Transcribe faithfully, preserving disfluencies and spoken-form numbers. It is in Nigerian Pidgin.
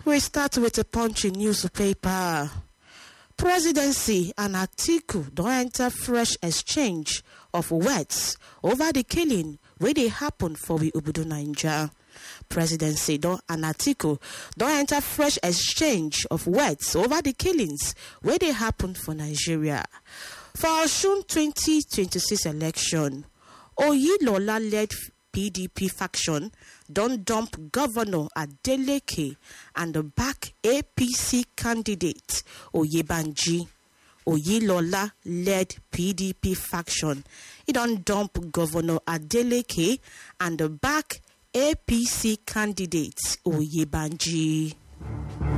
We start with a punchy newspaper. Presidency and Atiku don't enter fresh exchange of words over the killing where they happen for the Obodo Naija. Presidency don't and Atiku don't enter fresh exchange of words over the killings where they happen for Nigeria. For our June twenty twenty-six election, Oyilola-led P D P faction don't dump Governor Adeleke and back A P C candidate Oyebanji. Oyilola-led P D P faction, it don't dump Governor Adeleke and back A P C candidate Oyebanji.